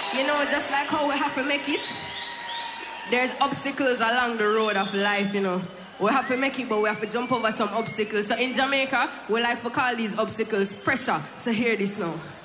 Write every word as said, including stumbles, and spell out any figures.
You know, just like how we have to make it, there's obstacles along the road of life, you know. We have to make it, but we have to jump over some obstacles. So in Jamaica, we like to call these obstacles pressure. So hear this now.